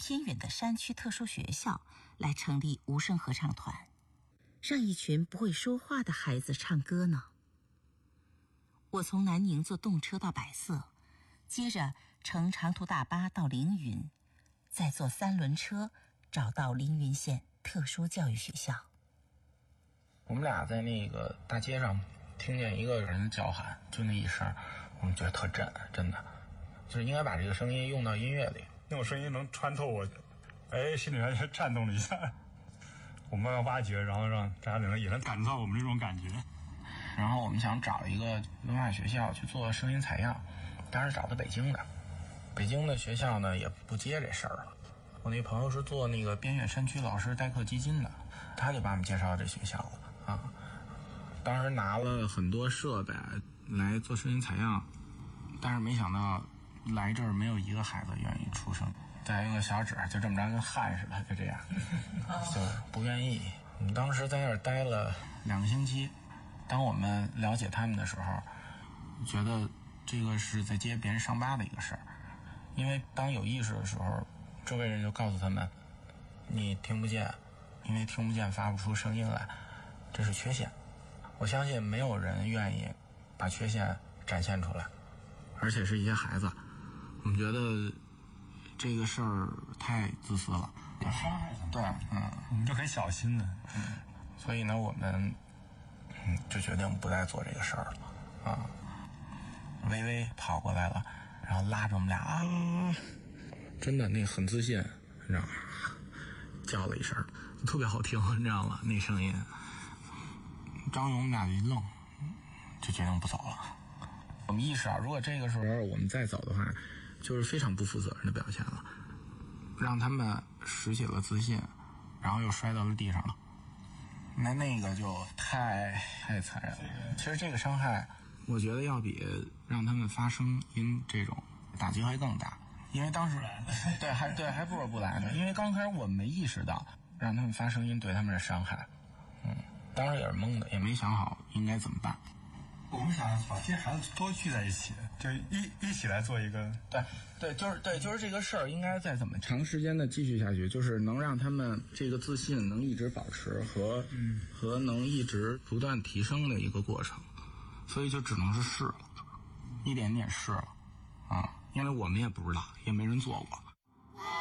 偏远的山区特殊学校来成立无声合唱团，让一群不会说话的孩子唱歌呢？我从南宁坐动车到百色，接着乘长途大巴到凌云，再坐3轮车找到凌云县特殊教育学校。 我们俩在那个大街上听见一个人叫喊，就那一声，我们觉得特震，真的就是应该把这个声音用到音乐里， 那种声音能穿透我，心里面也颤动了一下。我们要挖掘，然后让大家也能感受到我们这种感觉。 然后我们想找一个文化学校去做声音采样，当时找的北京的，北京的学校呢也不接这事儿了。我那朋友是做那个边远山区老师代课基金的，他就把我们介绍这学校了啊。当时拿了很多设备来做声音采样，但是没想到来这儿没有一个孩子愿意出声，再用个小指就这么着跟焊似的，就这样，就不愿意。我们当时在那儿待了2个星期，当我们了解他们的时候，觉得这个是在接别人伤疤的一个事儿，因为当有意识的时候，周围人就告诉他们，你听不见，因为听不见发不出声音来，这是缺陷。我相信没有人愿意把缺陷展现出来，而且是一些孩子，我们觉得这个事儿太自私了， 伤害他们。 对， 我们就很小心的， 所以呢，我们就决定不再做这个事儿了啊。微微跑过来了，然后拉着我们俩啊，真的那很自信，你知道吗？叫了一声，特别好听，你知道吗？那声音。张勇我们俩一愣，就决定不走了。我们意识到，如果这个时候我们再走的话，就是非常不负责任的表现了，让他们拾起了自信，然后又摔到了地上了。那个就太残忍了。其实这个伤害，我觉得要比让他们发声音这种打击还更大，因为当时还不如不来呢。因为刚开始我们没意识到让他们发声音对他们的伤害，当时也是懵的，也没想好应该怎么办。 我们想把这些孩子多聚在一起，就一起来做一个就是这个事儿应该再怎么长时间的继续下去，就是能让他们这个自信能一直保持和能一直不断提升的一个过程，所以就只能是试了，一点点试了啊，因为我们也不知道，也没人做过。